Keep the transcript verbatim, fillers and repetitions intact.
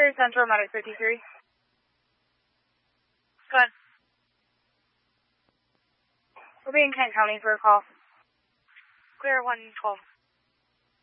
Clear Central, Medic fifty-three. Go ahead. We'll be in Kent County for a call. Clear one twelve.